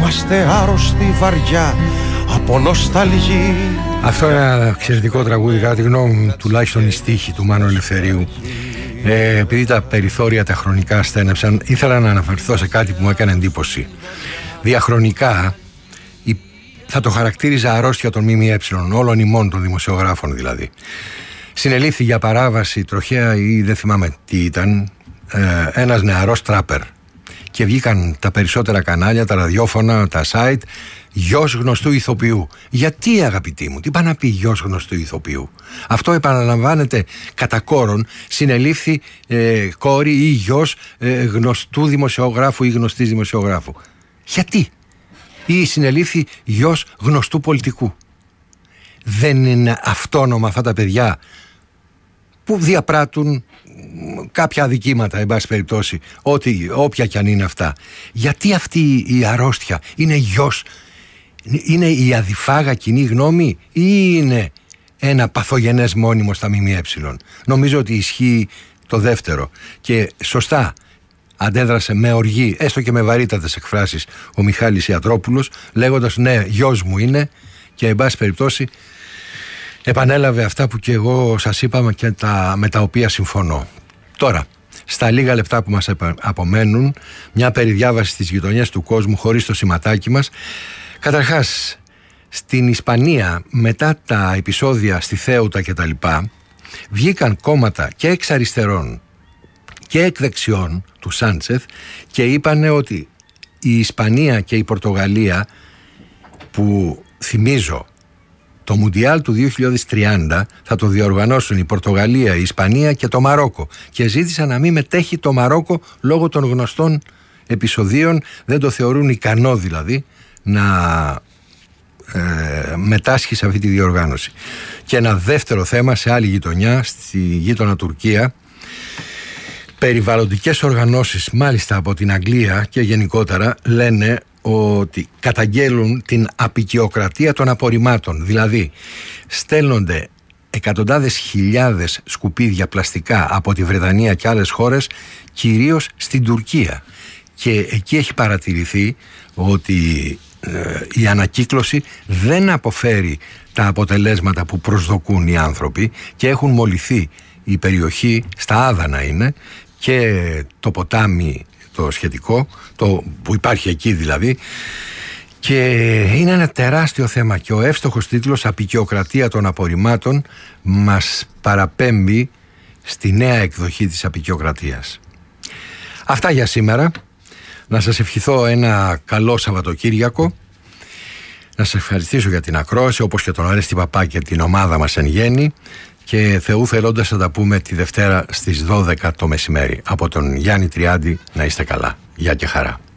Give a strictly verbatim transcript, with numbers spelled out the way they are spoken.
Είμαστε άρρωστοι βαριά από νοσταλγή. Αυτό είναι ένα εξαιρετικό τραγούδι, κατά τη γνώμη μου, τουλάχιστον η στίχη του Μάνου Ελευθερίου. Ε, επειδή τα περιθώρια τα χρονικά στένεψαν, ήθελα να αναφερθώ σε κάτι που μου έκανε εντύπωση. Διαχρονικά, η, θα το χαρακτήριζα αρρώστια των ΜΜΕ, όλων ημών των δημοσιογράφων δηλαδή. Συνελήφθη για παράβαση τροχαία ή δεν θυμάμαι τι ήταν, ε, ένας νεαρός τράπερ. Και βγήκαν τα περισσότερα κανάλια, τα ραδιόφωνα, τα site, γιος γνωστού ηθοποιού. Γιατί, αγαπητοί μου, τι πάει να πει γιος γνωστού ηθοποιού? Αυτό επαναλαμβάνεται κατά κόρον, συνελήφθη ε, κόρη ή γιος ε, γνωστού δημοσιογράφου ή γνωστής δημοσιογράφου. Γιατί? Ή συνελήφθη γιος γνωστού πολιτικού. Δεν είναι αυτόνομα αυτά τα παιδιά που διαπράττουν κάποια αδικήματα, εν πάση περιπτώσει, ό,τι, όποια κι αν είναι αυτά? Γιατί αυτή η αρρώστια είναι γιος, είναι η αδιφάγα κοινή γνώμη ή είναι ένα παθογενές μόνιμο στα ΜΜΕ? Νομίζω ότι ισχύει το δεύτερο και σωστά αντέδρασε με οργή, έστω και με βαρύτατες εκφράσεις, ο Μιχάλης Ιατρόπουλος, λέγοντας ναι, γιος μου είναι, και εν πάση περιπτώσει επανέλαβε αυτά που και εγώ σας είπα και τα, με τα οποία συμφωνώ. Τώρα, στα λίγα λεπτά που μας απομένουν, μια περιδιάβαση στις γειτονιές του κόσμου χωρίς το σηματάκι μας. Καταρχάς, στην Ισπανία, μετά τα επεισόδια στη Θέουτα και τα λοιπά, βγήκαν κόμματα και εξ αριστερών και εκ δεξιών του Σάντσεθ και είπανε ότι η Ισπανία και η Πορτογαλία, που θυμίζω το Μουντιάλ του δύο χιλιάδες τριάντα θα το διοργανώσουν η Πορτογαλία, η Ισπανία και το Μαρόκο, και ζήτησαν να μην μετέχει το Μαρόκο λόγω των γνωστών επεισοδίων, δεν το θεωρούν ικανό δηλαδή να ε, μετάσχει σε αυτή τη διοργάνωση. Και ένα δεύτερο θέμα σε άλλη γειτονιά, στη γείτονα Τουρκία, περιβαλλοντικές οργανώσεις μάλιστα από την Αγγλία και γενικότερα λένε ότι καταγγέλουν την αποικιοκρατία των απορριμμάτων. Δηλαδή στέλνονται εκατοντάδες χιλιάδες σκουπίδια πλαστικά από τη Βρετανία και άλλες χώρες, κυρίως στην Τουρκία, και εκεί έχει παρατηρηθεί ότι ε, η ανακύκλωση δεν αποφέρει τα αποτελέσματα που προσδοκούν οι άνθρωποι και έχουν μολυθεί η περιοχή, στα Άδανα είναι, και το ποτάμι το σχετικό, το που υπάρχει εκεί δηλαδή, και είναι ένα τεράστιο θέμα, και ο εύστοχος τίτλος «Αποικιοκρατία των απορριμμάτων» μας παραπέμπει στη νέα εκδοχή της αποικιοκρατίας. Αυτά για σήμερα. Να σας ευχηθώ ένα καλό Σαββατοκύριακο, να σας ευχαριστήσω για την ακρόαση, όπως και τον Αρέστη Παπά και την ομάδα μας εν γέννη, και Θεού θελώντας θα τα πούμε τη Δευτέρα στις δώδεκα το μεσημέρι. Από τον Γιάννη Τριάντη, να είστε καλά. Γεια και χαρά.